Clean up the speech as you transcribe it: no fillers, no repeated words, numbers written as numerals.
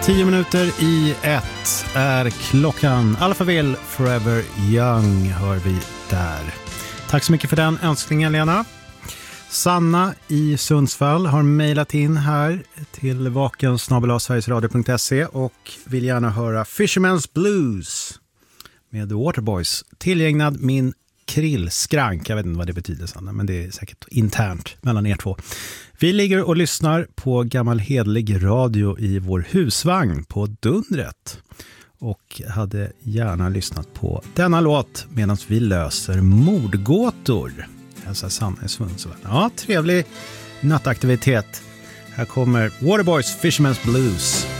10 minuter i 1 är klockan. Alphaville Forever Young hör vi där. Tack så mycket för den önskningen, Lena. Sanna i Sundsvall har mejlat in här till vaken@sverigesradio.se och vill gärna höra Fisherman's Blues med The Waterboys. Tillgägnad min krillskrank. Jag vet inte vad det betyder, Sanna, men det är säkert internt mellan er två. Vi ligger och lyssnar på gammal hedlig radio i vår husvagn på Dundret och hade gärna lyssnat på denna låt medan vi löser mordgåtor. Hälsa Sanna i Sundsvall. Ja, trevlig nattaktivitet. Här kommer Waterboys Fisherman's Blues.